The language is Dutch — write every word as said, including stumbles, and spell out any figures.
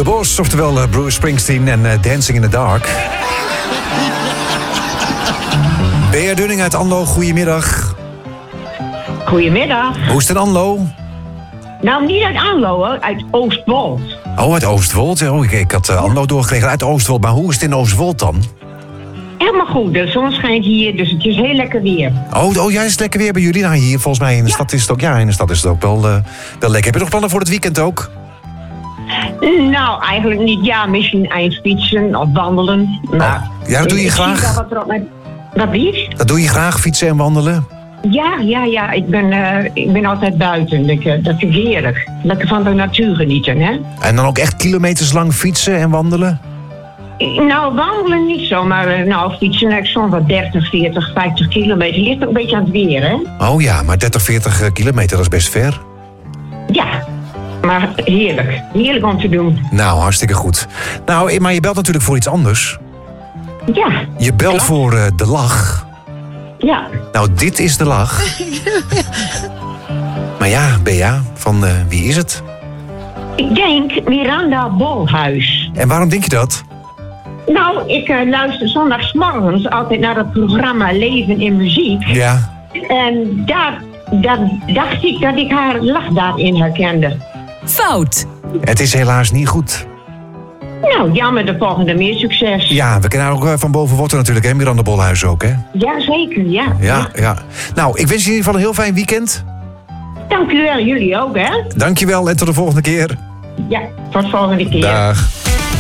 De Boss, oftewel uh, Bruce Springsteen en uh, Dancing in the Dark. Bea Dunning uit Anlo, goedemiddag. Goedemiddag. Hoe is het in Anlo? Nou, niet uit Anlo, hoor. Uit Oostwold. Oh, uit Oostwold. Oh, ik, ik had uh, Anlo doorgekregen uit Oostwold. Maar hoe is het in Oostwold dan? Helemaal goed. De zon schijnt hier, dus het is heel lekker weer. Oh, oh ja, is het lekker weer bij jullie? Nou, hier volgens mij in de ja. stad is het ook. Ja, in de stad is het ook wel, uh, wel lekker. Heb je nog plannen voor het weekend ook? Nou, eigenlijk niet. Ja, misschien eindfietsen of wandelen. Maar oh. Ja, dat doe je ik graag. Wat, wat, wat liefst? Dat doe je graag, fietsen en wandelen? Ja, ja, ja. Ik ben, uh, ik ben altijd buiten. Dat, uh, dat vind ik heerlijk. Lekker van de natuur genieten, hè? En dan ook echt kilometers lang fietsen en wandelen? Nou, wandelen niet zo, maar uh, nou, fietsen ik soms wat dertig, veertig, vijftig kilometer. Ligt ook een beetje aan het weer, hè? Oh ja, maar dertig, veertig kilometer, dat is best ver. Ja, maar heerlijk. Heerlijk om te doen. Nou, hartstikke goed. Nou, maar je belt natuurlijk voor iets anders. Ja. Je belt ja. voor uh, de lach. Ja. Nou, dit is de lach. Maar ja, Bea, van uh, wie is het? Ik denk Miranda Bolhuis. En waarom denk je dat? Nou, ik uh, luister zondagsmorgens altijd naar het programma Leven in Muziek. Ja. En daar, daar dacht ik dat ik haar lach daarin herkende. Fout. Het is helaas niet goed. Nou, jammer, de volgende meer succes. Ja, we kennen haar ook van boven Wortel natuurlijk, hè? Miranda Bolhuis ook, hè? Ja, zeker, ja. Ja, ja. Nou, ik wens je in ieder geval een heel fijn weekend. Dank u wel, jullie ook, hè? Dank je wel en tot de volgende keer. Ja, tot de volgende keer. Dag.